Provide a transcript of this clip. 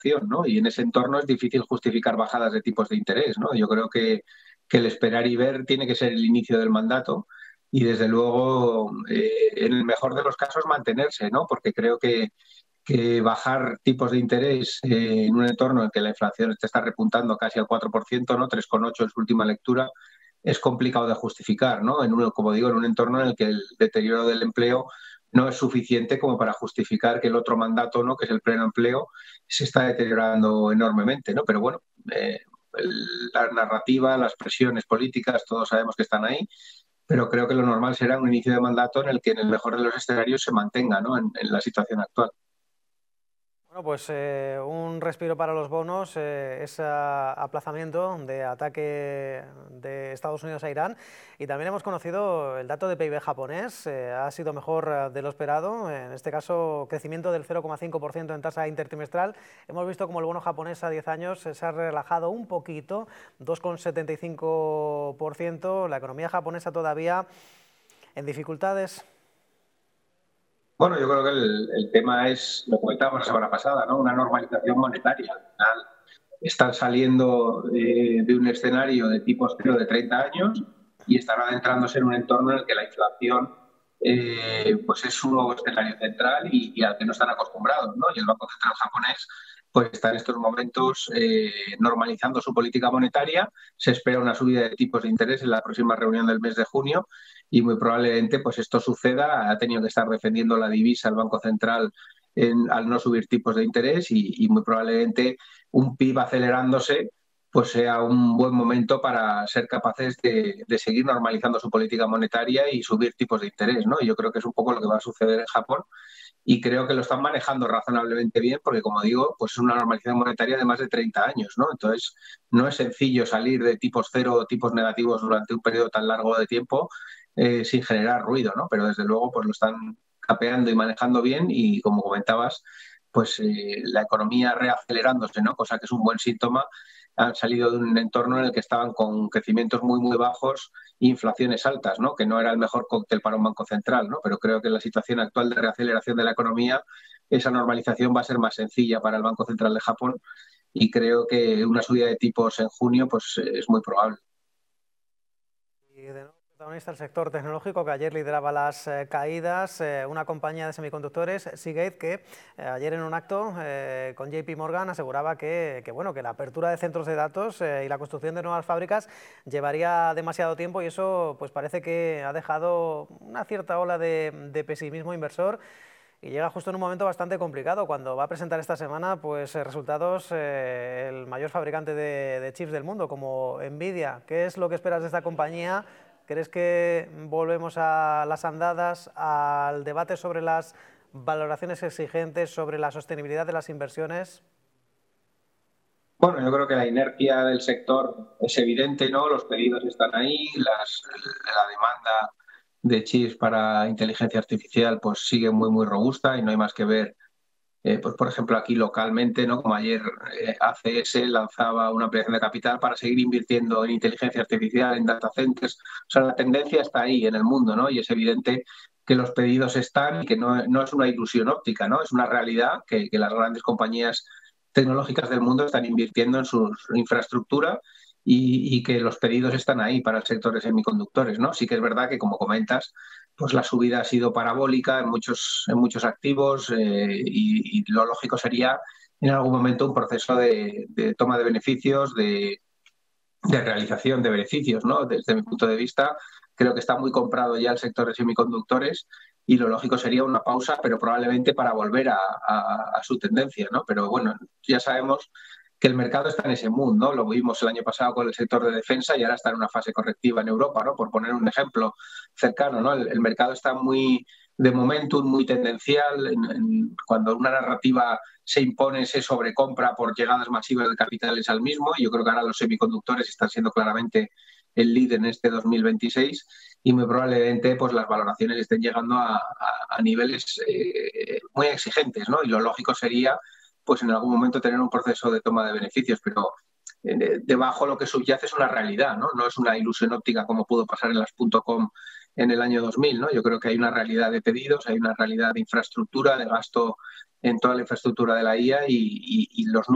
inflación, ¿no? Y en ese entorno es difícil justificar bajadas de tipos de interés, ¿no? Yo creo que el esperar y ver tiene que ser el inicio del mandato y desde luego, en el mejor de los casos, mantenerse, ¿no? Porque creo que bajar tipos de interés en un entorno en que la inflación te está repuntando casi al 4%, ¿no? 3,8 en su última lectura, es complicado de justificar, ¿no? Como digo, en un entorno en el que el deterioro del empleo no es suficiente como para justificar que el otro mandato, ¿no? Que es el pleno empleo, se está deteriorando enormemente, ¿no? Pero bueno, la narrativa, las presiones políticas, todos sabemos que están ahí, pero creo que lo normal será un inicio de mandato en el que en el mejor de los escenarios se mantenga, ¿no? En la situación actual. Bueno, pues un respiro para los bonos, ese aplazamiento de ataque de Estados Unidos a Irán. Y también hemos conocido el dato de PIB japonés, ha sido mejor de lo esperado, en este caso crecimiento del 0,5% en tasa intertrimestral. Hemos visto como el bono japonés a 10 años se ha relajado un poquito, 2,75%. La economía japonesa todavía en dificultades. Bueno, yo creo que el tema es, lo comentábamos la semana pasada, ¿no? Una normalización monetaria. Al final, están saliendo de un escenario de tipos cero de 30 años y están adentrándose en un entorno en el que la inflación pues es un nuevo escenario central y al que no están acostumbrados, ¿no? Y el Banco Central japonés pues está en estos momentos normalizando su política monetaria. Se espera una subida de tipos de interés en la próxima reunión del mes de junio y muy probablemente pues esto suceda. Ha tenido que estar defendiendo la divisa el Banco Central al no subir tipos de interés y muy probablemente un PIB acelerándose pues sea un buen momento para ser capaces de seguir normalizando su política monetaria y subir tipos de interés, ¿no? Y yo creo que es un poco lo que va a suceder en Japón y creo que lo están manejando razonablemente bien porque, como digo, pues es una normalización monetaria de más de 30 años, ¿no? Entonces, no es sencillo salir de tipos cero o tipos negativos durante un periodo tan largo de tiempo sin generar ruido, ¿no? Pero desde luego, pues lo están capeando y manejando bien y, como comentabas, pues la economía reacelerándose, ¿no? Cosa que es un buen síntoma. Han salido de un entorno en el que estaban con crecimientos muy, muy bajos e inflaciones altas, ¿no? Que no era el mejor cóctel para un banco central, ¿no? Pero creo que en la situación actual de reaceleración de la economía, esa normalización va a ser más sencilla para el Banco Central de Japón y creo que una subida de tipos en junio pues es muy probable. Y de nuevo, protagonista el sector tecnológico que ayer lideraba las caídas, una compañía de semiconductores, Seagate, que ayer en un acto con JP Morgan aseguraba bueno, que la apertura de centros de datos y la construcción de nuevas fábricas llevaría demasiado tiempo y eso pues parece que ha dejado una cierta ola de pesimismo inversor. Y llega justo en un momento bastante complicado cuando va a presentar esta semana pues resultados el mayor fabricante de chips del mundo como Nvidia. ¿Qué es lo que esperas de esta compañía? ¿Crees que volvemos a las andadas, al debate sobre las valoraciones exigentes, sobre la sostenibilidad de las inversiones? Bueno, yo creo que la inercia del sector es evidente, ¿no? Los pedidos están ahí, la demanda de chips para inteligencia artificial pues sigue muy, muy robusta y no hay más que ver. Pues, por ejemplo, aquí localmente, ¿no? Como ayer ACS lanzaba una ampliación de capital para seguir invirtiendo en inteligencia artificial, en data centers. O sea, la tendencia está ahí en el mundo, ¿no? Y es evidente que los pedidos están y que no es una ilusión óptica, ¿no? Es una realidad que las grandes compañías tecnológicas del mundo están invirtiendo en su infraestructura y que los pedidos están ahí para el sector de semiconductores, ¿no? Sí que es verdad que, como comentas, pues la subida ha sido parabólica en muchos activos y lo lógico sería en algún momento un proceso de toma de beneficios, de realización de beneficios, ¿no? Desde mi punto de vista, creo que está muy comprado ya el sector de semiconductores y lo lógico sería una pausa, pero probablemente para volver a su tendencia, ¿no? Pero bueno, ya sabemos que el mercado está en ese mood, ¿no? Lo vimos el año pasado con el sector de defensa y ahora está en una fase correctiva en Europa, ¿no? Por poner un ejemplo cercano, ¿no? El mercado está muy de momentum, muy tendencial. Cuando una narrativa se impone, se sobrecompra por llegadas masivas de capitales al mismo. Y yo creo que ahora los semiconductores están siendo claramente el líder en este 2026 y muy probablemente pues las valoraciones estén llegando a niveles muy exigentes, ¿no? Y lo lógico sería pues en algún momento tener un proceso de toma de beneficios, pero debajo lo que subyace es una realidad, ¿no? No es una ilusión óptica como pudo pasar en las .com en el año 2000, ¿no? Yo creo que hay una realidad de pedidos, hay una realidad de infraestructura, de gasto en toda la infraestructura de la IA y los